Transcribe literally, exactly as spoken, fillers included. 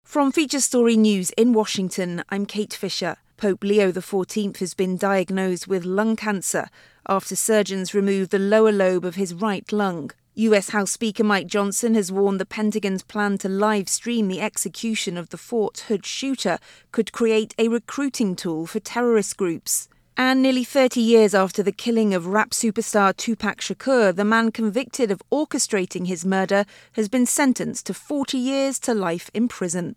From Feature Story News in Washington, I'm Kate Fisher. Pope Leo the fourteenth has been diagnosed with lung cancer after surgeons removed the lower lobe of his right lung. U S House Speaker Mike Johnson has warned the Pentagon's plan to live stream the execution of the Fort Hood shooter could create a recruiting tool for terrorist groups. And nearly thirty years after the killing of rap superstar Tupac Shakur, the man convicted of orchestrating his murder has been sentenced to forty years to life in prison.